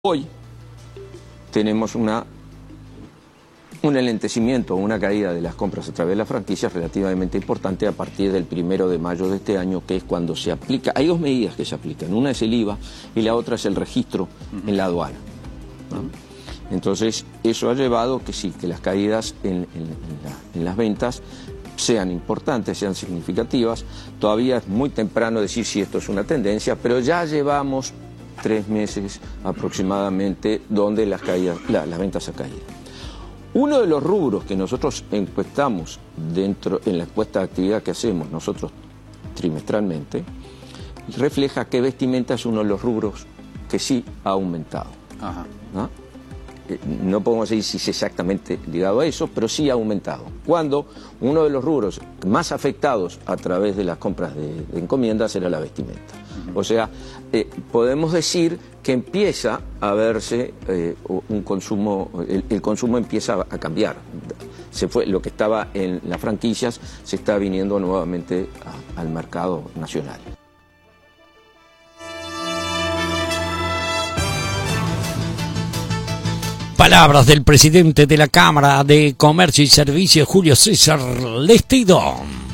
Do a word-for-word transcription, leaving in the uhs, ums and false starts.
Hoy tenemos una, un enlentecimiento, una caída de las compras a través de las franquicias relativamente importante a partir del primero de mayo de este año, que es cuando se aplica. Hay dos medidas que se aplican, una es el I V A y la otra es el registro uh-huh. en la aduana, ¿no? Entonces eso ha llevado que sí, que las caídas en, en, en, la, en las ventas sean importantes, sean significativas. Todavía es muy temprano decir si esto es una tendencia, pero ya llevamos tres meses aproximadamente donde las, caídas, la, las ventas han caído. Uno de los rubros que nosotros encuestamos dentro en la encuesta de actividad que hacemos nosotros trimestralmente refleja que vestimenta es uno de los rubros que sí ha aumentado. Ajá. ¿No? No podemos decir si es exactamente ligado a eso, pero sí ha aumentado. Cuando uno de los rubros más afectados a través de las compras de, de encomiendas era la vestimenta. Uh-huh. O sea, eh, podemos decir que empieza a verse eh, un consumo, el, el consumo empieza a cambiar. Se fue, lo que estaba en las franquicias se está viniendo nuevamente a, al mercado nacional. Palabras del presidente de la Cámara de Comercio y Servicios, Julio César Lestidón.